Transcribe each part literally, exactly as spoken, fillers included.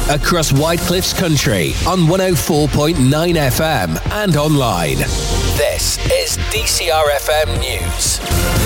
across Whitecliff's country on one oh four point nine F M and online. This is D C R F M News.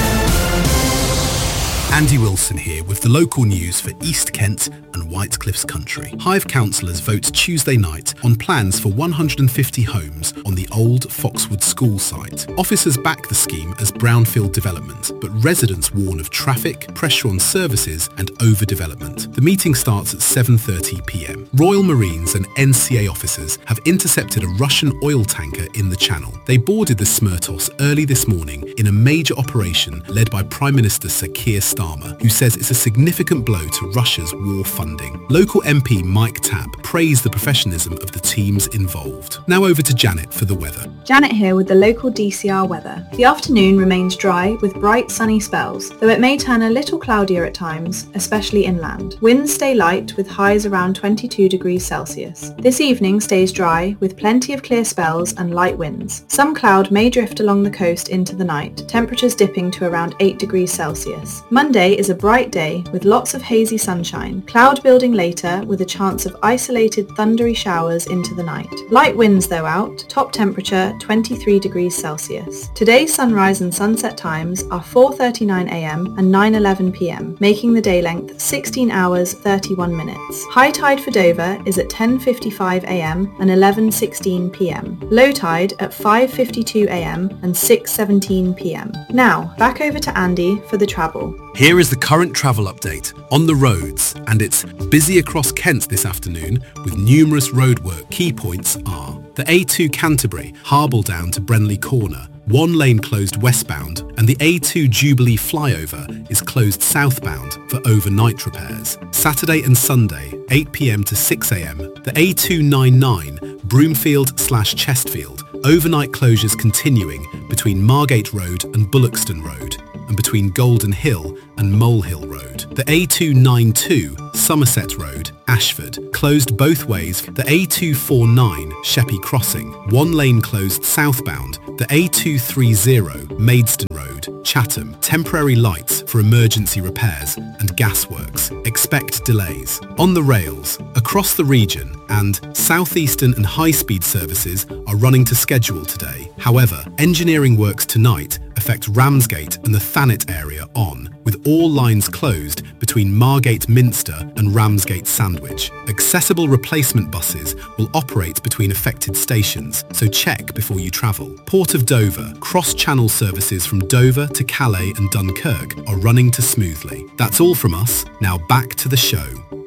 Andy Wilson here with the local news for East Kent and Whitecliff's country. Hive councillors vote Tuesday night on plans for one hundred fifty homes on the old Foxwood school site. Officers back the scheme as brownfield development, but residents warn of traffic, pressure on services and overdevelopment. The meeting starts at seven thirty p m. Royal Marines and N C A officers have intercepted a Russian oil tanker in the Channel. They boarded the Smertos early this morning in a major operation led by Prime Minister Sir Keir Starmer, who says it's a significant blow to Russia's war funding. Local M P Mike Tapp praised the professionalism of the teams involved. Now over to Janet for the weather. Janet here with the local D C R weather. The afternoon remains dry with bright sunny spells, though it may turn a little cloudier at times, especially inland. Winds stay light with highs around twenty-two degrees Celsius. This evening stays dry with plenty of clear spells and light winds. Some cloud may drift along the coast into the night, temperatures dipping to around eight degrees Celsius. Monday is a bright day with lots of hazy sunshine, cloud building later with a chance of isolated thundery showers into the night. Light winds though out, top temperature twenty-three degrees Celsius. Today's sunrise and sunset times are four thirty-nine a m and nine eleven p m, making the day length sixteen hours thirty-one minutes. High tide for Dover is at ten fifty-five a m and eleven sixteen p m. Low tide at five fifty-two a m and six seventeen p m. Now, back over to Andy for the travel. Here is the current travel update on the roads, and it's busy across Kent this afternoon with numerous roadwork. Key points are the A two Canterbury, Harbledown to Brenley Corner, one lane closed westbound, and the A two Jubilee flyover is closed southbound for overnight repairs. Saturday and Sunday, eight p m to six a m, the A two ninety-nine Broomfield slash Chestfield, overnight closures continuing between Margate Road and Bullockston Road, and between Golden Hill and Molehill Road. The A two ninety-two Somerset Road, Ashford, closed both ways. The A two forty-nine Sheppey Crossing, one lane closed southbound. The A two thirty Maidstone Road, Chatham, temporary lights for emergency repairs and gasworks. Expect delays. On the rails, across the region, and southeastern and high-speed services are running to schedule today. However, engineering works tonight affect Ramsgate and the Thanet area on, with all lines closed between Margate Minster and Ramsgate Sandwich. Accessible replacement buses will operate between affected stations, so check before you travel. Port of Dover, cross-channel services from Dover to Calais and Dunkirk are running to smoothly. That's all from us. Now back to the show.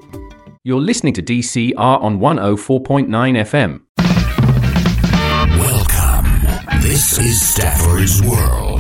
You're listening to D C R on one oh four point nine F M. Welcome. This is Stafford's World.